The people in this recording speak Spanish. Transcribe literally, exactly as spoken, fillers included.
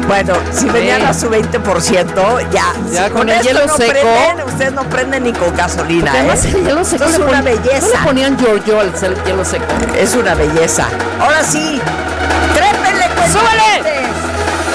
Bueno, si venían sí. a su veinte por ciento, ya. Ya si con, con el hielo no seco. Prenden, ustedes no prenden ni con gasolina. Porque además ¿eh? el hielo seco es una belleza. No le ponían Giorgio al hielo seco. Es una belleza. Ahora sí, trépenle, pues. ¡Súbele!